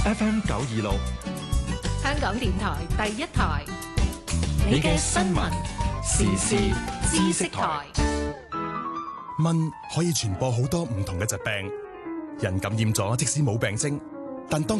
FM 926， 香港電台第一台， 你嘅新聞時事知識台。 蚊可以傳播好多唔同嘅疾病，人感染咗即使冇病徵，但當